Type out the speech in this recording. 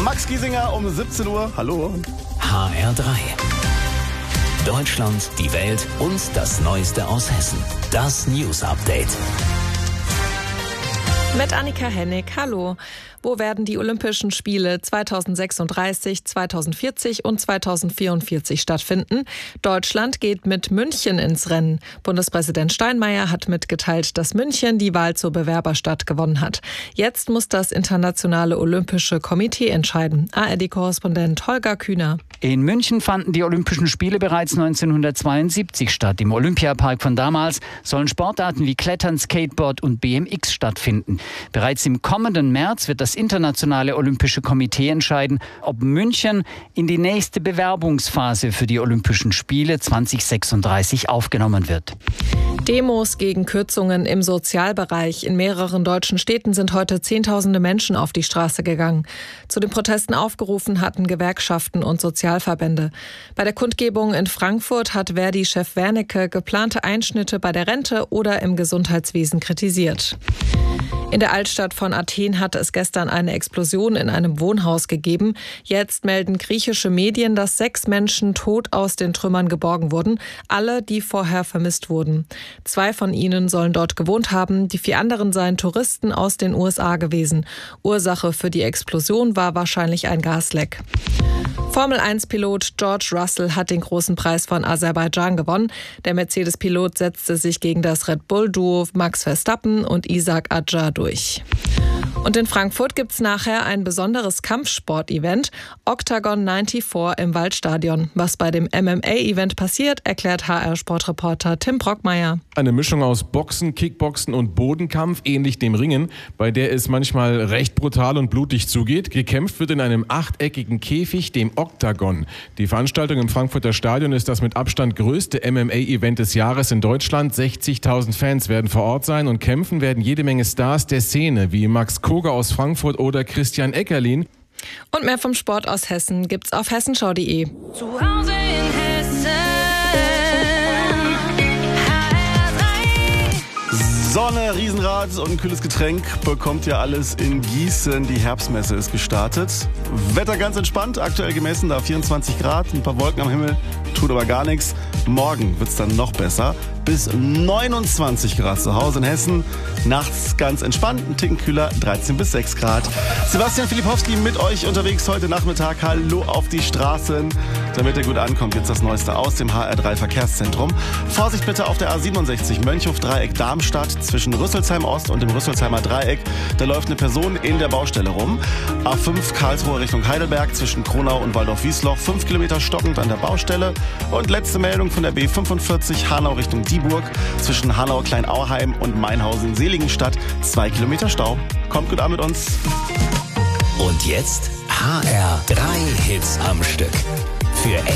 Max Giesinger um 17 Uhr. Hallo. HR3. Deutschland, die Welt und das Neueste aus Hessen. Das News Update. Mit Annika Hennig, hallo. Wo werden die Olympischen Spiele 2036, 2040 und 2044 stattfinden? Deutschland geht mit München ins Rennen. Bundespräsident Steinmeier hat mitgeteilt, dass München die Wahl zur Bewerberstadt gewonnen hat. Jetzt muss das Internationale Olympische Komitee entscheiden. ARD-Korrespondent Holger Kühner. In München fanden die Olympischen Spiele bereits 1972 statt. Im Olympiapark von damals sollen Sportarten wie Klettern, Skateboard und BMX stattfinden. Bereits im kommenden März wird das Internationale Olympische Komitee entscheiden, ob München in die nächste Bewerbungsphase für die Olympischen Spiele 2036 aufgenommen wird. Demos gegen Kürzungen im Sozialbereich. In mehreren deutschen Städten sind heute Zehntausende Menschen auf die Straße gegangen. Zu den Protesten aufgerufen hatten Gewerkschaften und Sozialverbände. Bei der Kundgebung in Frankfurt hat Verdi-Chef Wernicke geplante Einschnitte bei der Rente oder im Gesundheitswesen kritisiert. In der Altstadt von Athen hatte es gestern eine Explosion in einem Wohnhaus gegeben. Jetzt melden griechische Medien, dass 6 Menschen tot aus den Trümmern geborgen wurden. Alle, die vorher vermisst wurden. 2 von ihnen sollen dort gewohnt haben. Die 4 anderen seien Touristen aus den USA gewesen. Ursache für die Explosion war wahrscheinlich ein Gasleck. Formel-1-Pilot George Russell hat den großen Preis von Aserbaidschan gewonnen. Der Mercedes-Pilot setzte sich gegen das Red Bull-Duo Max Verstappen und Isaac Adjar durch. Und in Frankfurt gibt es nachher ein besonderes Kampfsport-Event, Octagon 94 im Waldstadion. Was bei dem MMA-Event passiert, erklärt HR-Sportreporter Tim Brockmeier. Eine Mischung aus Boxen, Kickboxen und Bodenkampf, ähnlich dem Ringen, bei der es manchmal recht brutal und blutig zugeht. Gekämpft wird in einem achteckigen Käfig, dem Octagon. Die Veranstaltung im Frankfurter Stadion ist das mit Abstand größte MMA-Event des Jahres in Deutschland. 60.000 Fans werden vor Ort sein und kämpfen werden jede Menge Stars der Szene, wie Max Koga aus Frankfurt oder Christian Eckerlin. Und mehr vom Sport aus Hessen gibt's auf hessenschau.de. Zu Hause in Hessen. Sonne, Riesenrad und ein kühles Getränk bekommt ihr alles in Gießen. Die Herbstmesse ist gestartet. Wetter ganz entspannt, aktuell gemessen, da 24 Grad, ein paar Wolken am Himmel, tut aber gar nichts. Morgen wird's dann noch besser. Bis 29 Grad zu Hause in Hessen. Nachts ganz entspannt, ein Ticken kühler, 13 bis 6 Grad. Sebastian Filipowski mit euch unterwegs heute Nachmittag. Hallo auf die Straßen. Damit ihr gut ankommt, jetzt das Neueste aus dem HR3 Verkehrszentrum. Vorsicht bitte auf der A67 Mönchhof-Dreieck Darmstadt zwischen Rüsselsheim Ost und dem Rüsselsheimer Dreieck. Da läuft eine Person in der Baustelle rum. A5 Karlsruhe Richtung Heidelberg zwischen Kronau und Waldorf-Wiesloch. 5 Kilometer stockend an der Baustelle. Und letzte Meldung von der B45 Hanau Richtung Dieburg zwischen Hanau Kleinauheim und Mainhausen-Seligenstadt. 2 Kilometer Stau. Kommt gut an mit uns. Und jetzt HR3 Hits am Stück. Für